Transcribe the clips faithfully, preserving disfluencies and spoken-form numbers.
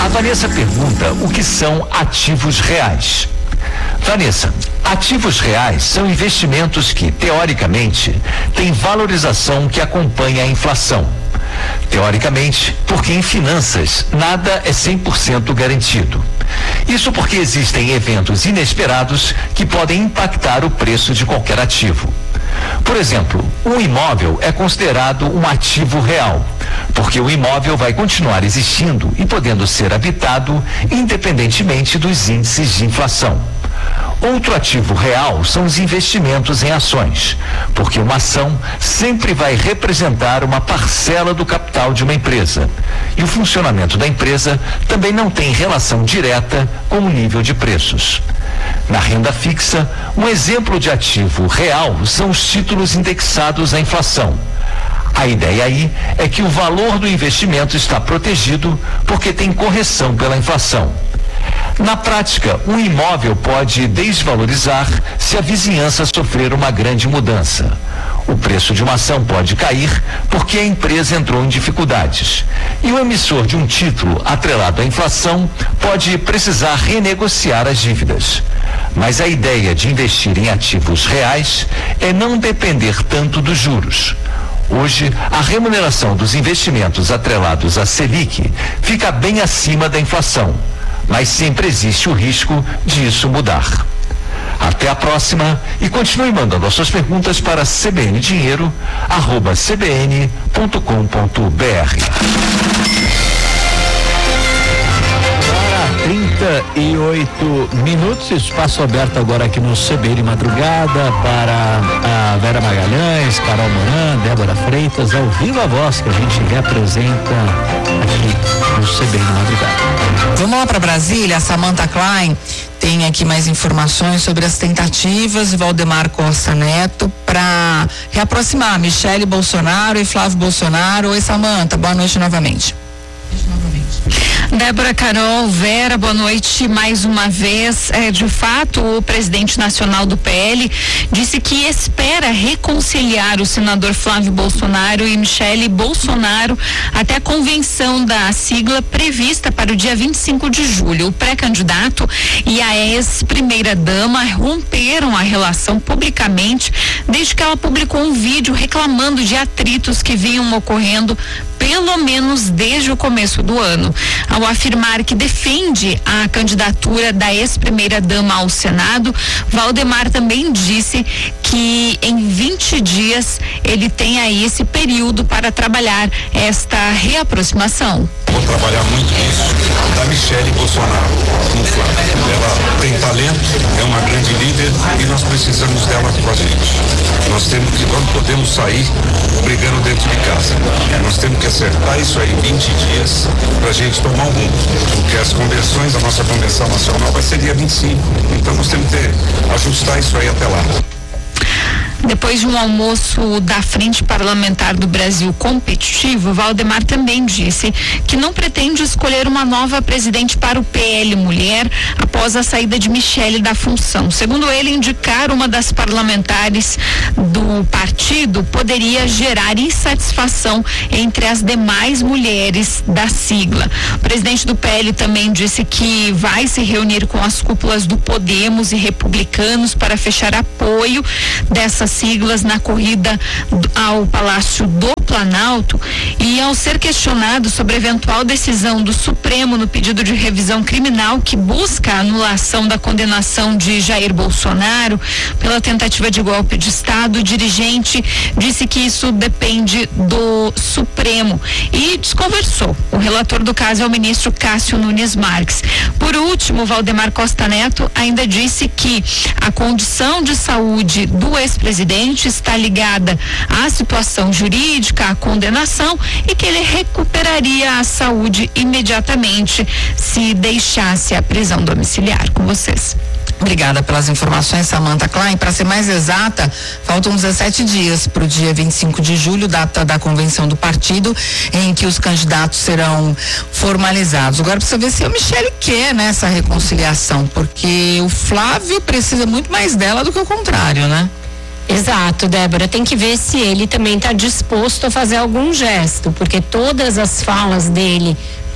Vanessa pergunta o que são ativos reais. Vanessa, ativos reais são investimentos que, teoricamente, têm valorização que acompanha a inflação. Teoricamente, porque em finanças nada é cem por cento garantido. Isso porque existem eventos inesperados que podem impactar o preço de qualquer ativo. Por exemplo, um imóvel é considerado um ativo real, porque o imóvel vai continuar existindo e podendo ser habitado independentemente dos índices de inflação. Outro ativo real são os investimentos em ações, porque uma ação sempre vai representar uma parcela do capital de uma empresa. E o funcionamento da empresa também não tem relação direta com o nível de preços. Na renda fixa, um exemplo de ativo real são os títulos indexados à inflação. A ideia aí é que o valor do investimento está protegido porque tem correção pela inflação. Na prática, um imóvel pode desvalorizar se a vizinhança sofrer uma grande mudança. O preço de uma ação pode cair porque a empresa entrou em dificuldades. E o emissor de um título atrelado à inflação pode precisar renegociar as dívidas. Mas a ideia de investir em ativos reais é não depender tanto dos juros. Hoje, a remuneração dos investimentos atrelados à Selic fica bem acima da inflação, mas sempre existe o risco de isso mudar. Até a próxima e continue mandando as suas perguntas para cbndinheiro arroba cbn ponto com ponto br. trinta e oito minutos, espaço aberto agora aqui no C B N Madrugada para a Vera Magalhães, Carol Moran, Débora Freitas, ao vivo a voz que a gente representa aqui no C B N Madrugada. Vamos lá para Brasília, a Samantha Klein tem aqui mais informações sobre as tentativas de Valdemar Costa Neto para reaproximar Michele Bolsonaro e Flávio Bolsonaro. Oi, Samantha, boa noite novamente. Débora, Carol, Vera, boa noite mais uma vez. É, de fato, o presidente nacional do P L disse que espera reconciliar o senador Flávio Bolsonaro e Michele Bolsonaro até a convenção da sigla prevista para o dia vinte e cinco de julho. O pré-candidato e a ex-primeira-dama romperam a relação publicamente desde que ela publicou um vídeo reclamando de atritos que vinham ocorrendo pelo menos desde o começo do ano. Ao afirmar que defende a candidatura da ex-primeira-dama ao Senado, Valdemar também disse que em vinte dias ele tem aí esse período para trabalhar esta reaproximação. Vou trabalhar muito nisso, da Michele Bolsonaro com o Flávio. Ela tem talento, é uma grande líder e nós precisamos dela com a gente. Nós temos que, não podemos sair brigando dentro de casa. Nós temos que acertar isso aí em vinte dias para a gente tomar um rumo. Porque as convenções, a nossa convenção nacional vai ser dia vinte e cinco. Então nós temos que ajustar isso aí até lá. Depois de um almoço da Frente Parlamentar do Brasil Competitivo, Valdemar também disse que não pretende escolher uma nova presidente para o P L Mulher após a saída de Michele da função. Segundo ele, indicar uma das parlamentares do partido poderia gerar insatisfação entre as demais mulheres da sigla. O presidente do P L também disse que vai se reunir com as cúpulas do Podemos e Republicanos para fechar apoio dessas siglas na corrida ao Palácio do Planalto. E ao ser questionado sobre a eventual decisão do Supremo no pedido de revisão criminal que busca a anulação da condenação de Jair Bolsonaro pela tentativa de golpe de Estado, o dirigente disse que isso depende do Supremo e desconversou. O relator do caso é o ministro Cássio Nunes Marques. Por último, Valdemar Costa Neto ainda disse que a condição de saúde do ex-presidente está ligada à situação jurídica, à condenação, e que ele recuperaria a saúde imediatamente se deixasse a prisão domiciliar. Com vocês. Obrigada pelas informações, Samantha Klein. Para ser mais exata, faltam dezessete dias para o dia vinte e cinco de julho, data da convenção do partido, em que os candidatos serão formalizados. Agora precisa ver se a Michele quer, né, essa reconciliação, porque o Flávio precisa muito mais dela do que o contrário, né? Exato, Débora, tem que ver se ele também está disposto a fazer algum gesto, porque todas as falas dele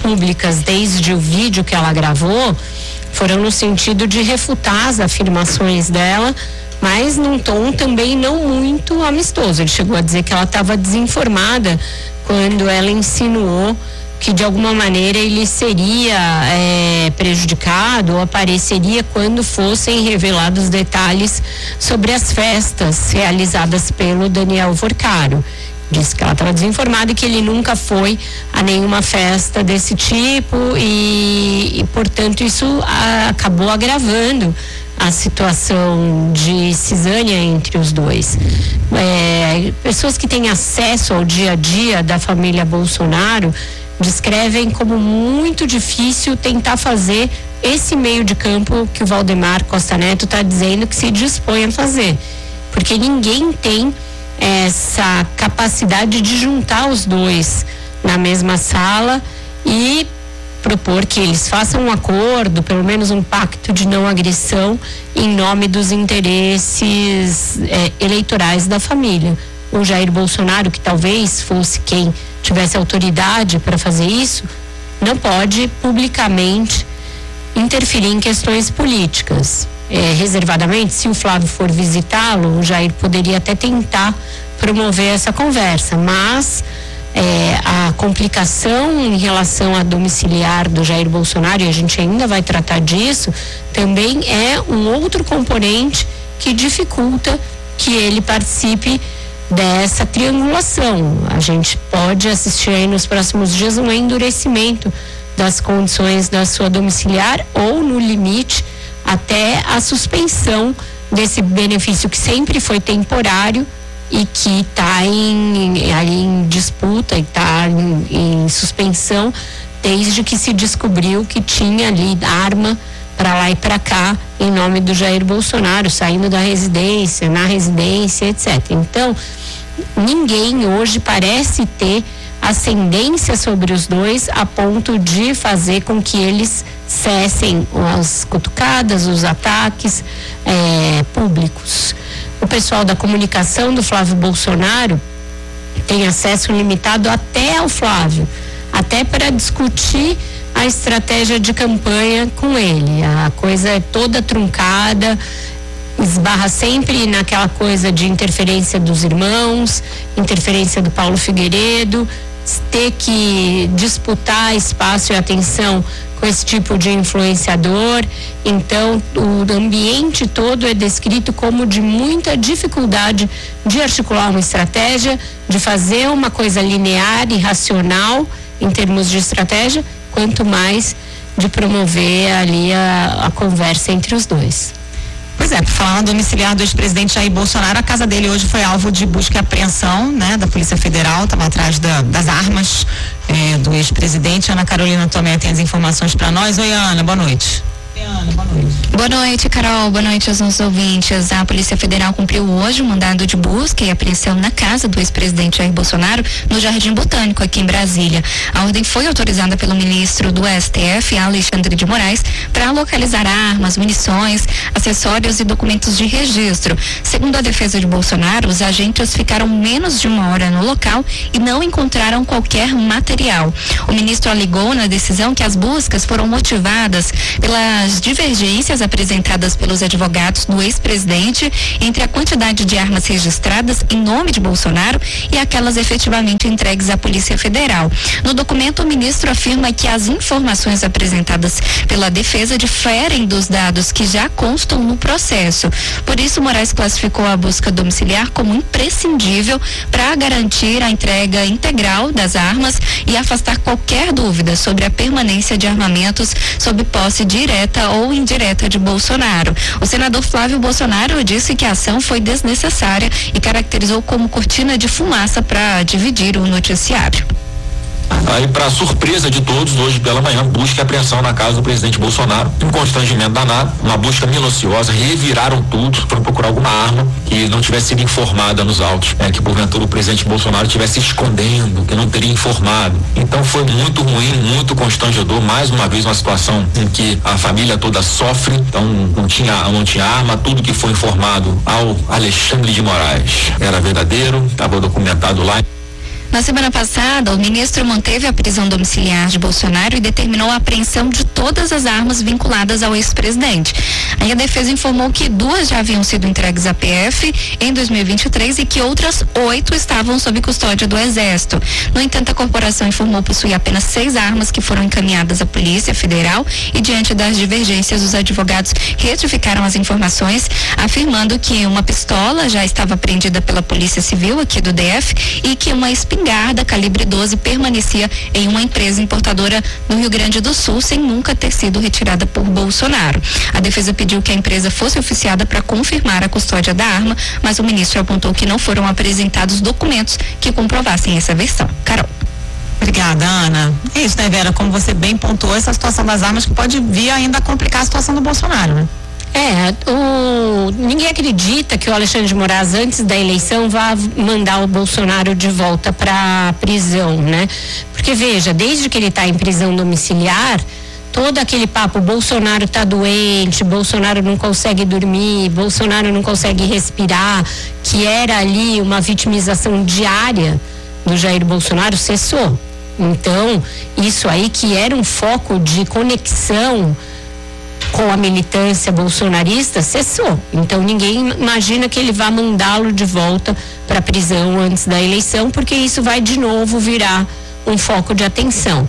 públicas desde o vídeo que ela gravou foram no sentido de refutar as afirmações dela, mas num tom também não muito amistoso. Ele chegou a dizer que ela estava desinformada quando ela insinuou que de alguma maneira ele seria é, prejudicado ou apareceria quando fossem revelados detalhes sobre as festas realizadas pelo Daniel Vorcaro. Disse que ela estava desinformada e que ele nunca foi a nenhuma festa desse tipo e, e portanto, isso a, acabou agravando a situação de cisânia entre os dois. É, pessoas que têm acesso ao dia a dia da família Bolsonaro descrevem como muito difícil tentar fazer esse meio de campo que o Valdemar Costa Neto está dizendo que se dispõe a fazer, porque ninguém tem essa capacidade de juntar os dois na mesma sala e propor que eles façam um acordo, pelo menos um pacto de não agressão em nome dos interesses é, eleitorais da família. O Jair Bolsonaro, que talvez fosse quem tivesse autoridade para fazer isso, não pode publicamente interferir em questões políticas. É, reservadamente, se o Flávio for visitá-lo, o Jair poderia até tentar promover essa conversa, mas é, a complicação em relação à domiciliar do Jair Bolsonaro, e a gente ainda vai tratar disso, também é um outro componente que dificulta que ele participe dessa triangulação. A gente pode assistir aí nos próximos dias um endurecimento das condições da sua domiciliar ou, no limite, até a suspensão desse benefício que sempre foi temporário e que está em, em disputa e está em, em suspensão desde que se descobriu que tinha ali arma para lá e para cá em nome do Jair Bolsonaro, saindo da residência, na residência, etcétera. Então, ninguém hoje parece ter ascendência sobre os dois a ponto de fazer com que eles cessem as cutucadas, os ataques é, públicos. O pessoal da comunicação do Flávio Bolsonaro tem acesso limitado até ao Flávio, até para discutir a estratégia de campanha com ele. A coisa é toda truncada, esbarra sempre naquela coisa de interferência dos irmãos, interferência do Paulo Figueiredo, ter que disputar espaço e atenção com esse tipo de influenciador. Então, o ambiente todo é descrito como de muita dificuldade de articular uma estratégia, de fazer uma coisa linear e racional em termos de estratégia, quanto mais de promover ali a, a conversa entre os dois. Pois é, por falar no domiciliar do ex-presidente Jair Bolsonaro, a casa dele hoje foi alvo de busca e apreensão, né, da Polícia Federal, estava atrás da, das armas eh, do ex-presidente. Ana Carolina também tem as informações para nós. Oi, Ana, boa noite. Ana, boa noite. Boa noite, Carol. Boa noite aos nossos ouvintes. A Polícia Federal cumpriu hoje um mandado de busca e apreensão na casa do ex-presidente Jair Bolsonaro, no Jardim Botânico, aqui em Brasília. A ordem foi autorizada pelo ministro do S T F, Alexandre de Moraes, para localizar armas, munições, acessórios e documentos de registro. Segundo a defesa de Bolsonaro, os agentes ficaram menos de uma hora no local e não encontraram qualquer material. O ministro alegou na decisão que as buscas foram motivadas pelas divergências apresentadas pelos advogados do ex-presidente entre a quantidade de armas registradas em nome de Bolsonaro e aquelas efetivamente entregues à Polícia Federal. No documento, o ministro afirma que as informações apresentadas pela defesa diferem dos dados que já constam no processo. Por isso, Moraes classificou a busca domiciliar como imprescindível para garantir a entrega integral das armas e afastar qualquer dúvida sobre a permanência de armamentos sob posse direta ou indireta de Bolsonaro. O senador Flávio Bolsonaro disse que a ação foi desnecessária e caracterizou como cortina de fumaça para dividir o noticiário. Aí, para surpresa de todos, hoje pela manhã, busca e apreensão na casa do presidente Bolsonaro, um constrangimento danado, uma busca minuciosa, reviraram tudo, foram procurar alguma arma que não tivesse sido informada nos autos, é, que porventura o presidente Bolsonaro estivesse escondendo, que não teria informado. Então foi muito ruim, muito constrangedor, mais uma vez uma situação em que a família toda sofre, então não tinha, não tinha arma, tudo que foi informado ao Alexandre de Moraes era verdadeiro, estava documentado lá. Na semana passada, o ministro manteve a prisão domiciliar de Bolsonaro e determinou a apreensão de todas as armas vinculadas ao ex-presidente. Aí a defesa informou que duas já haviam sido entregues à P F em dois mil e vinte e três e que outras oito estavam sob custódia do Exército. No entanto, a corporação informou possuir apenas seis armas que foram encaminhadas à Polícia Federal e, diante das divergências, os advogados retificaram as informações, afirmando que uma pistola já estava apreendida pela Polícia Civil aqui do D F e que uma espingarda calibre doze permanecia em uma empresa importadora no Rio Grande do Sul sem nunca ter sido retirada por Bolsonaro. A defesa pediu que a empresa fosse oficiada para confirmar a custódia da arma, mas o ministro apontou que não foram apresentados documentos que comprovassem essa versão. Carol. Obrigada, Ana. É isso, né, Vera? Como você bem pontuou, essa situação das armas que pode vir ainda a complicar a situação do Bolsonaro, né? É, o, ninguém acredita que o Alexandre de Moraes, antes da eleição, vá mandar o Bolsonaro de volta para a prisão, né? Porque, veja, desde que ele está em prisão domiciliar, todo aquele papo, Bolsonaro está doente, Bolsonaro não consegue dormir, Bolsonaro não consegue respirar, que era ali uma vitimização diária do Jair Bolsonaro, cessou. Então, isso aí que era um foco de conexão com a militância bolsonarista, cessou. Então ninguém imagina que ele vá mandá-lo de volta para a prisão antes da eleição, porque isso vai de novo virar um foco de atenção.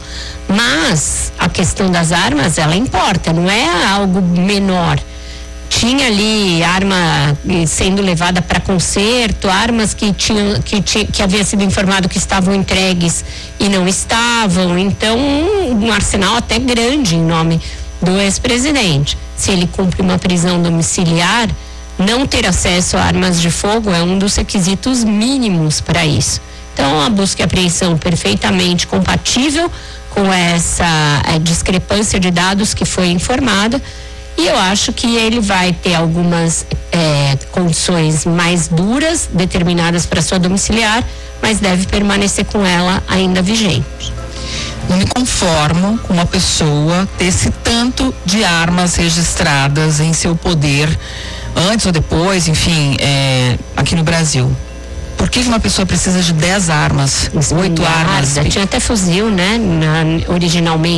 Mas a questão das armas, ela importa, não é algo menor. Tinha ali arma sendo levada para conserto, armas que tinham que, tinha, que havia sido informado que estavam entregues e não estavam. Então, um, um arsenal até grande em nome do ex-presidente. Se ele cumpre uma prisão domiciliar, não ter acesso a armas de fogo é um dos requisitos mínimos para isso. Então, a busca e apreensão perfeitamente compatível com essa é, discrepância de dados que foi informada, e eu acho que ele vai ter algumas é, condições mais duras determinadas para sua domiciliar, mas deve permanecer com ela ainda vigente. Não me conformo com uma pessoa ter esse tanto de armas registradas em seu poder, antes ou depois, enfim, é, aqui no Brasil. Por que uma pessoa precisa de dez armas, oito armas? Tinha até fuzil, né, na, originalmente.